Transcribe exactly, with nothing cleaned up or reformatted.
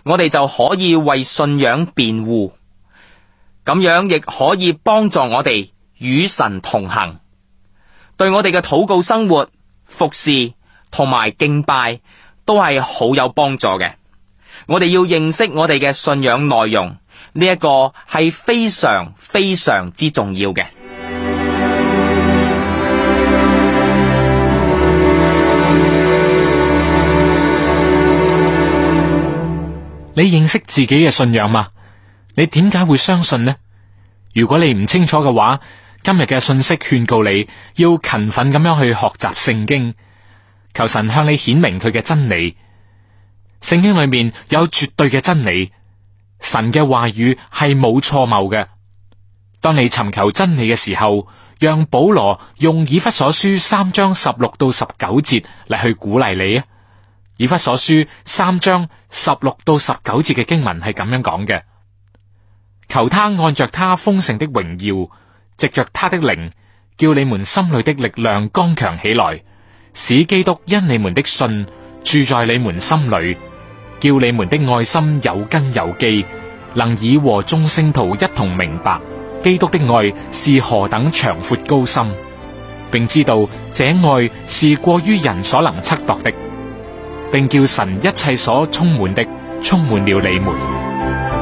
我哋就可以為信仰辯護，咁樣亦可以幫助我哋與神同行，對我哋嘅禱告生活、服侍同埋敬拜都係好有幫助嘅。我哋要認識我哋嘅信仰內容，呢一個係非常非常之重要嘅。 你認識自己嘅信仰嗎？你點解會相信呢？如果你唔清楚嘅話，今日嘅信息勸告你要勤奮咁樣去學習聖經，求神向你顯明佢嘅真理。聖經裏面有絕對嘅真理，神嘅話語係冇錯謬嘅。當你尋求真理嘅時候，讓保羅用以弗所書三章十六到十九節嚟去鼓勵你啊！以弗所書三章十六到十九節嘅經文係咁樣講嘅：求他按着他豐盛的榮耀，藉着他的靈，叫你們心裏的力量剛強起來，使基督因你們的信住在你們心裏，叫你們的愛心有根有基，能以和眾聖徒一同明白基督的愛是何等長闊高深，並知道這愛是過於人所能測度的，並叫神一切所充滿的充滿了你們。